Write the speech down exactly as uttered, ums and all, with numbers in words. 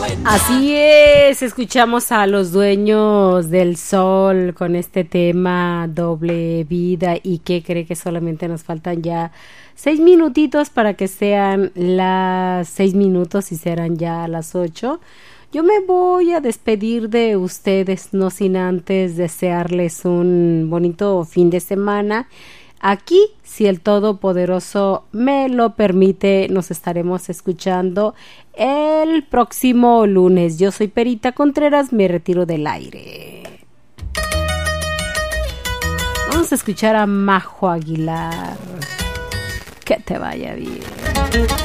Así es, escuchamos a los Dueños del Sol con este tema Doble Vida. ¿Y qué cree? Que solamente nos faltan ya seis minutitos para que sean las seis minutos y serán ya las ocho. Yo me voy a despedir de ustedes, no sin antes desearles un bonito fin de semana. Aquí, si el Todopoderoso me lo permite, nos estaremos escuchando el próximo lunes. Yo soy Perita Contreras, me retiro del aire. Vamos a escuchar a Majo Aguilar. Que te vaya bien.